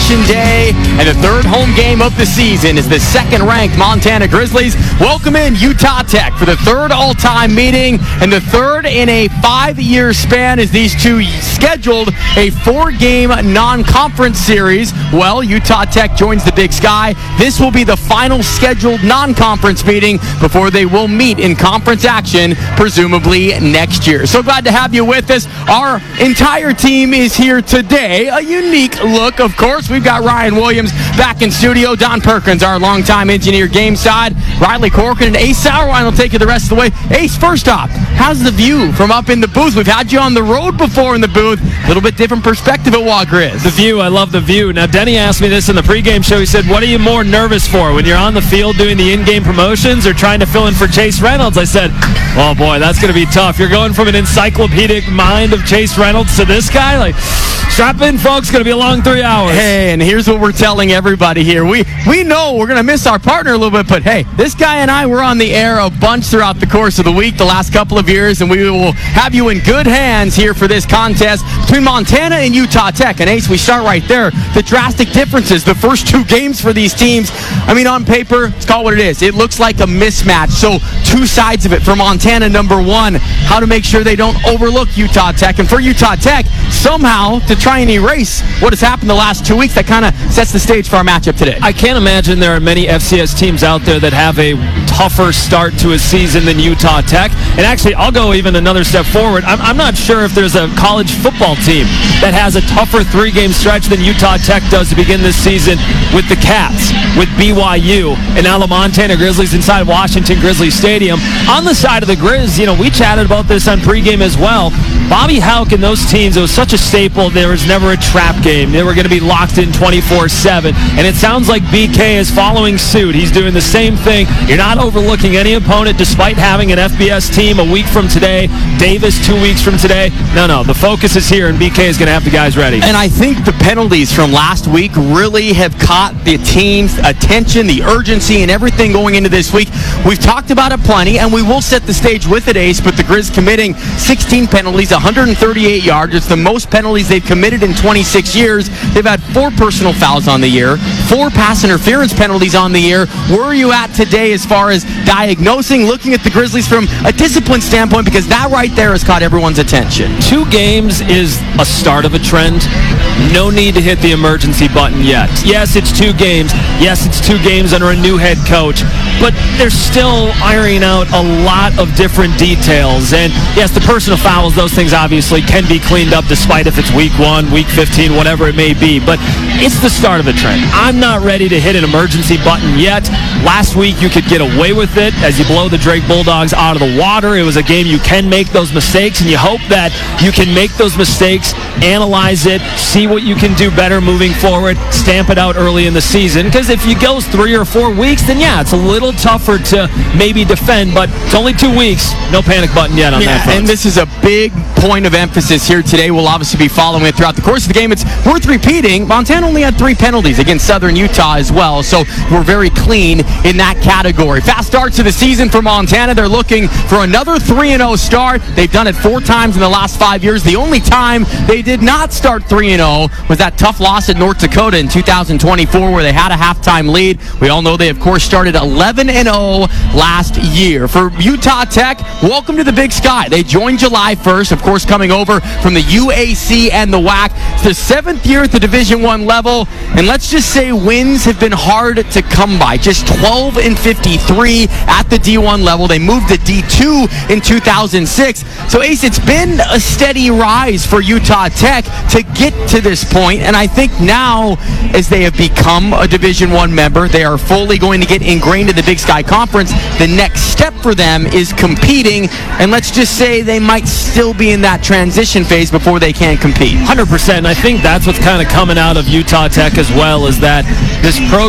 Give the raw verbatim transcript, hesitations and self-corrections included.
Graduation Day, and the third home game of the season is the second-ranked Montana Grizzlies welcome in Utah Tech for the third all-time meeting and the third in a five-year span as these two scheduled a four-game non-conference series. Well, Utah Tech joins the Big Sky. This will be the final scheduled non-conference meeting before they will meet in conference action, presumably next year. So glad to have you with us. Our entire team is here today. A unique look, of course. We've got Ryan Williams back in studio. Don Perkins, our longtime engineer, game side. Riley Corcoran and Ace Sauerwein will take you the rest of the way. Ace, first off, how's the view from up in the booth? We've had you on the road before in the booth. A little bit different perspective at Wa-Grizz. The view, I love the view. Now, Denny asked me this in the pregame show. He said, what are you more nervous for, when you're on the field doing the in-game promotions or trying to fill in for Chase Reynolds? I said, oh boy, that's going to be tough. You're going from an encyclopedic mind of Chase Reynolds to this guy? Like, strap in, folks. It's going to be a long three hours. Hey, and here's what we're telling everybody here. We we know we're going to miss our partner a little bit, but hey, this guy and I were on the air a bunch throughout the course of the week, the last couple of years, and we will have you in good hands here for this contest between Montana and Utah Tech. And Ace, we start right there. The drastic differences, the first two games for these teams. I mean, on paper, it's called what it is. It looks like a mismatch. So two sides of it. For Montana, number one, how to make sure they don't overlook Utah Tech. And for Utah Tech, somehow to try and erase what has happened the last two weeks, that kind of sets the stage for our matchup today. I can't imagine there are many F C S teams out there that have a tougher start to a season than Utah Tech. And actually, I'll go even another step forward. I'm, I'm not sure if there's a college football team that has a tougher three-game stretch than Utah Tech does to begin this season with the Cats, with B Y U, and now the Montana Grizzlies inside Washington Grizzlies Stadium. On the side of the Grizz, you know, we chatted about this on pregame as well. Bobby Hauck and those teams, it was such a staple. There was never a trap game. They were going to be locked in twenty-four seven. And it sounds like B K is following suit. He's doing the same thing. You're not overlooking any opponent despite having an F B S team a week from today. Davis two weeks from today. No, no. The focus is here, and B K is going to have the guys ready. And I think the penalties from last week really have caught the team's attention, the urgency, and everything going into this week. We've talked about it plenty, and we will set the stage with it, Ace, but the Grizz committing sixteen penalties, one hundred thirty-eight yards. It's the most penalties they've committed in twenty-six years. They've had four personal fouls on the year, four pass interference penalties on the year. Where are you at today as far as diagnosing, looking at the Grizzlies from a discipline standpoint? Because that right there has caught everyone's attention. Two games is a start of a trend. No need to hit the emergency button yet. Yes, it's two games. Yes, it's two games under a new head coach. But they're still ironing out a lot of different details. And yes, the personal fouls, those things obviously can be cleaned up despite if it's week one, week fifteen, whatever it may be. But it's the start of a trend. I'm not ready to hit an emergency button yet. Last week, you could get away with it as you blow the Drake Bulldogs out of the water. It was a game you can make those mistakes, and you hope that you can make those mistakes, analyze it, see what you can do better moving forward, stamp it out early in the season. Because if you go three or four weeks, then yeah, it's a little tougher to maybe defend, but it's only two weeks. No panic button yet on yeah, that front. And this is a big point of emphasis here today. We'll obviously be following it throughout the course of the game. It's worth repeating. Montana only had three penalties against Southern Utah as well, so we're very clean in that category. Fast start to the season for Montana. They're looking for another three and oh start. They've done it four times in the last five years. The only time they did not start three and oh was that tough loss at North Dakota in two thousand twenty-four where they had a halftime lead. We all know they, of course, started eleven and oh last year. For Utah Tech, welcome to the Big Sky. They joined July first, of course, coming over from the U A C and the W A C. It's their seventh year at the Division One level, and let's just say wins have been hard to come by. Just twelve and fifty-three at the D one level. They moved to D two in two thousand six. So, Ace, it's been a steady rise for Utah Tech to get to this point, and I think now, as they have become a Division One member, they are fully going to get ingrained in the Big Sky Conference. The next step for them is competing, and let's just say they might still be in that transition phase before they can compete. one hundred percent, and I think that's what's kind of coming out of Utah Tech as well, is that this program